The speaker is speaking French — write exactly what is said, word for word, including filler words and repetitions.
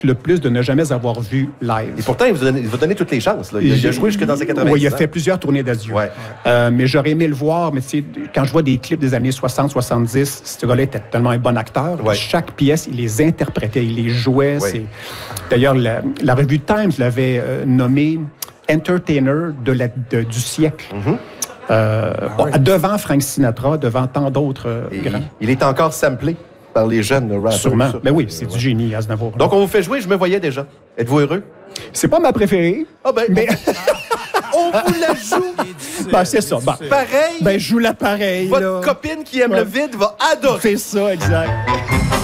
le plus de ne jamais avoir vu live. Et pourtant, il vous, donne, il vous donnait toutes les chances. Là. Il, il a joué jusque dans ses quatre-vingts. Oui, il a fait plusieurs tournées d'adieu. Ouais. Euh, mais j'aurais aimé le voir. Mais tu sais, quand je vois des clips des années soixante soixante-dix, ce gars-là était tellement un bon acteur. Ouais. Chaque pièce, il les interprétait, il les jouait. Ouais. C'est... D'ailleurs, la, la revue Times l'avait euh, nommé entertainer de la, de, du siècle. Mm-hmm. Euh, ah, bon, ouais. Devant Frank Sinatra, devant tant d'autres euh, grands. Il est encore samplé par les jeunes rappers. Sûrement. Mais oui, c'est ouais. du génie, Aznavour. Donc, on vous fait jouer, je me voyais déjà. Êtes-vous heureux? C'est pas ma préférée. Ah ben... Mais... on vous la joue! Ben, c'est ça. Ben, pareil? Ben, joue-la pareil. Votre là. copine qui aime ouais. le vide va adorer. C'est ça, exact.